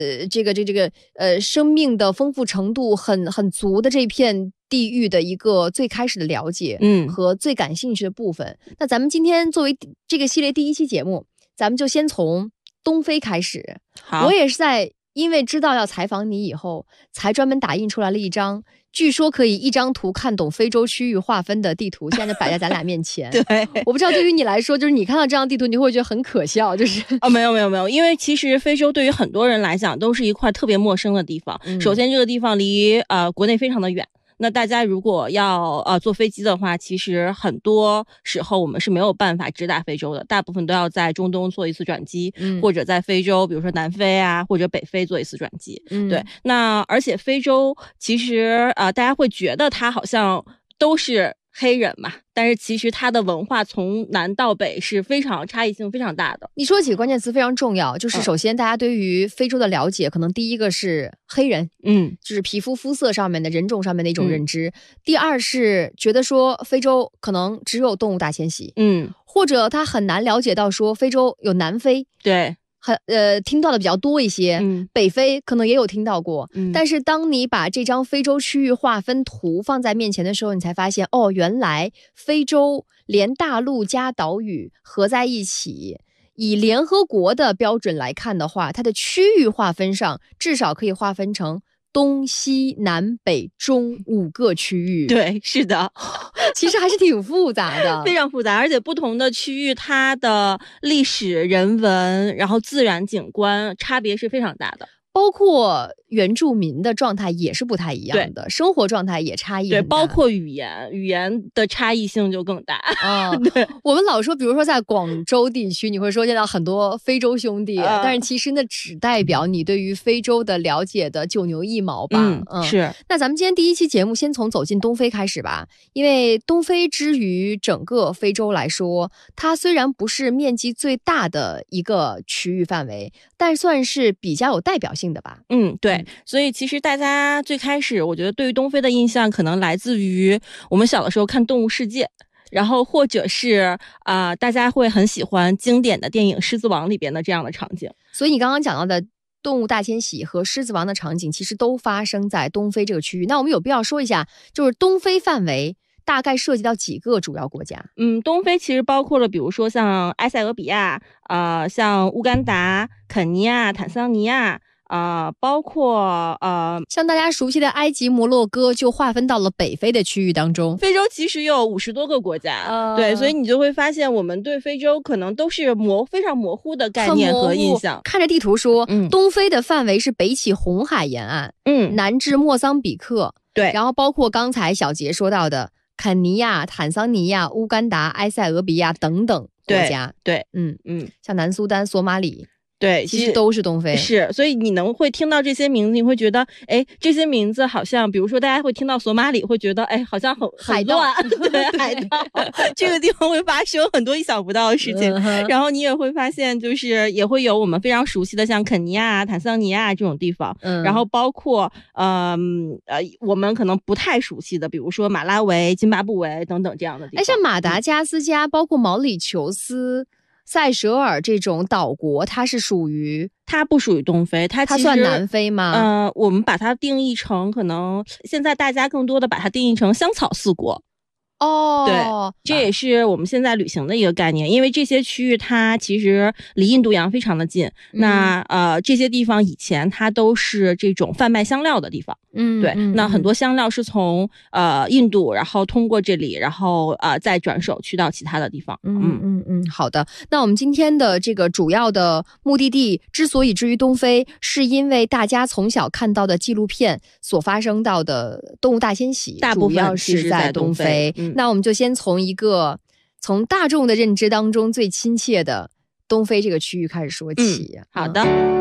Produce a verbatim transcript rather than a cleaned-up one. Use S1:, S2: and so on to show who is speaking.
S1: 呃，这个这这个呃，生命的丰富程度很很足的这片地域的一个最开始的了解，嗯，和最感兴趣的部分。嗯、那咱们今天作为这个系列第一期节目，咱们就先从东非开始。好，我也是在因为知道要采访你以后，才专门打印出来了一张。据说可以一张图看懂非洲区域划分的地图，现在就摆在咱俩面前。对，我不知道对于你来说，就是你看到这张地图，你会不会觉得很可笑？就是
S2: 哦，没有没有没有，因为其实非洲对于很多人来讲都是一块特别陌生的地方。嗯、首先，这个地方离呃国内非常的远。那大家如果要呃坐飞机的话，其实很多时候我们是没有办法直达非洲的，大部分都要在中东做一次转机，嗯、或者在非洲，比如说南非啊或者北非做一次转机。嗯、对，那而且非洲其实呃大家会觉得它好像都是黑人嘛，但是其实它的文化从南到北是非常差异性非常大的。
S1: 你说几个关键词非常重要，就是首先大家对于非洲的了解，可能第一个是黑人，嗯，就是皮肤肤色上面的人种上面的一种认知。嗯、第二是觉得说非洲可能只有动物大迁徙，嗯，或者他很难了解到说非洲有南非，
S2: 对。
S1: 很呃，听到的比较多一些，嗯，北非可能也有听到过，嗯，但是当你把这张非洲区域划分图放在面前的时候，你才发现，哦，原来非洲连大陆加岛屿合在一起，以联合国的标准来看的话，它的区域划分上至少可以划分成东西南北中五个区域。
S2: 对，是的，
S1: 其实还是挺复杂的，
S2: 非常复杂，而且不同的区域它的历史、人文，然后自然景观差别是非常大的。
S1: 包括原住民的状态也是不太一样的，生活状态也差异很大。
S2: 对，包括语言，语言的差异性就更大。
S1: 啊，对，我们老说，比如说在广州地区，你会说见到很多非洲兄弟，嗯、但是其实那只代表你对于非洲的了解的九牛一毛吧。
S2: 嗯，嗯是。
S1: 那咱们今天第一期节目先从走进东非开始吧，因为东非之于整个非洲来说，它虽然不是面积最大的一个区域范围，但算是比较有代表性的吧。
S2: 嗯，对，所以其实大家最开始我觉得对于东非的印象可能来自于我们小的时候看动物世界，然后或者是啊、呃、大家会很喜欢经典的电影狮子王里边的这样的场景。
S1: 所以你刚刚讲到的动物大迁徙和狮子王的场景其实都发生在东非这个区域。那我们有必要说一下，就是东非范围大概涉及到几个主要国家？
S2: 嗯，东非其实包括了比如说像埃塞俄比亚，呃，像乌干达、肯尼亚、坦桑尼亚。啊、呃，包括呃，
S1: 像大家熟悉的埃及、摩洛哥就划分到了北非的区域当中。
S2: 非洲其实有五十多个国家，呃、对，所以你就会发现，我们对非洲可能都是模非常模糊的概念和印象。
S1: 看着地图说，嗯、东非的范围是北起红海沿岸，嗯，南至莫桑比克，
S2: 对，
S1: 然后包括刚才小杰说到的肯尼亚、坦桑尼亚、乌干达、埃塞俄比亚等等国家。
S2: 对，对
S1: 嗯嗯，像南苏丹、索马里。
S2: 对，
S1: 其实都是东非，
S2: 是，所以你能会听到这些名字，你会觉得，哎，这些名字好像，比如说大家会听到索马里，会觉得，哎，好像很
S1: 海乱，
S2: 对，海盗，这个地方会发生很多意想不到的事情。嗯、然后你也会发现，就是也会有我们非常熟悉的，像肯尼亚、坦桑尼亚这种地方，嗯、然后包括，嗯呃，我们可能不太熟悉的，比如说马拉维、津巴布韦等等这样的地方。
S1: 哎，像马达加斯加，嗯、包括毛里求斯。塞舌尔这种岛国，它是属于
S2: 它不属于东非，它
S1: 它算南非吗？
S2: 呃，我们把它定义成可能现在大家更多的把它定义成香草四国。
S1: 哦，
S2: 对，这也是我们现在旅行的一个概念，因为这些区域它其实离印度洋非常的近。嗯、那呃，这些地方以前它都是这种贩卖香料的地方。嗯，对，嗯、那很多香料是从呃印度，然后通过这里，然后呃再转手去到其他的地方。
S1: 嗯嗯嗯嗯，好的。那我们今天的这个主要的目的地之所以至于东非，是因为大家从小看到的纪录片所发生到的动物大迁徙，
S2: 大部分
S1: 是在东非。嗯、那我们就先从一个从大众的认知当中最亲切的东非这个区域开始说起。
S2: 嗯、好的。